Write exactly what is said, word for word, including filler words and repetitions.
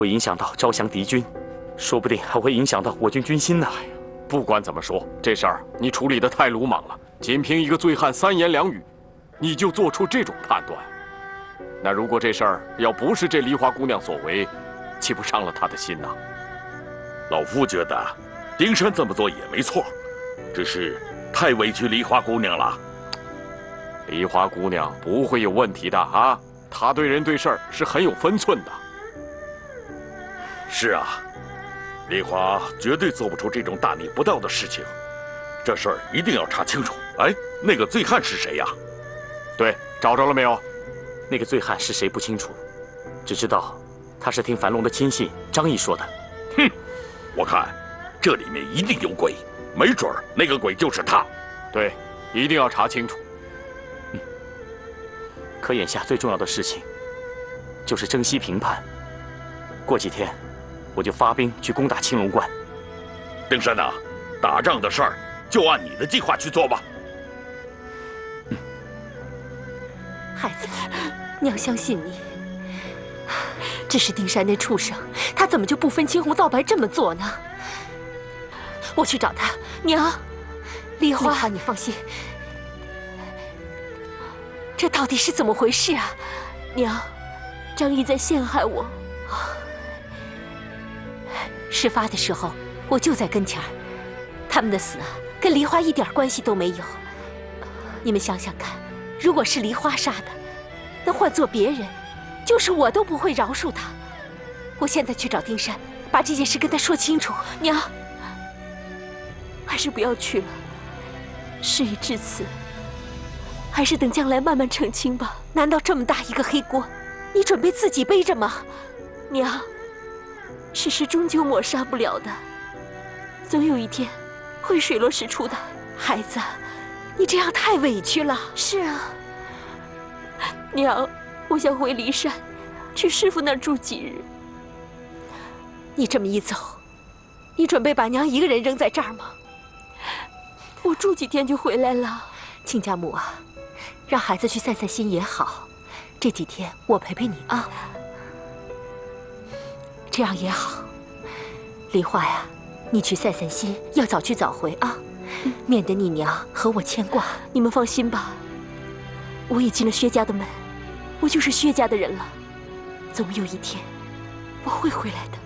会影响到招降敌军，说不定还会影响到我军军心呢。哎呀， 不管怎么说，这事儿你处理得太鲁莽了。仅凭一个醉汉三言两语，你就做出这种判断，那如果这事儿要不是这梨花姑娘所为，岂不伤了她的心呐？ 老夫觉得，丁山这么做也没错，只是太委屈梨花姑娘了。 梨花姑娘不会有问题的啊，她对人对事儿是很有分寸的。 是啊，梨花绝对做不出这种大逆不道的事情，这事儿一定要查清楚。哎，那个醉汉是谁呀？ 对，找着了没有？ 那个醉汉是谁不清楚，只知道他是听樊龙的亲信张毅说的。 哼，我看这里面一定有鬼，没准儿那个鬼就是他。 对，一定要查清楚。 嗯，可眼下最重要的事情就是征西平叛。过几天我就发兵去攻打青龙关。 丁山呐，打仗的事儿就按你的计划去做吧。 嗯，孩子，你要相信你。只是丁山那畜生，他怎么就不分青红皂白这么做呢？我去找他。娘，梨花，梨花，你放心。这到底是怎么回事啊？娘，张毅在陷害我。事发的时候，我就在跟前儿。他们的死啊，跟梨花一点关系都没有。你们想想看，如果是梨花杀的，那换做别人，就是我都不会饶恕他。我现在去找丁山，把这件事跟他说清楚。娘，还是不要去了。事已至此，还是等将来慢慢澄清吧。难道这么大一个黑锅，你准备自己背着吗？娘，事实终究抹杀不了的，总有一天会水落石出的。孩子，你这样太委屈了。是啊，娘，我想回骊山，去师父那儿住几日。你这么一走，你准备把娘一个人扔在这儿吗？我住几天就回来了。亲家母啊，让孩子去散散心也好。这几天我陪陪你啊，这样也好。梨花呀，你去散散心，要早去早回啊，免得你娘和我牵挂。你们放心吧，我也进了薛家的门，我就是薛家的人了。总有一天，我会回来的。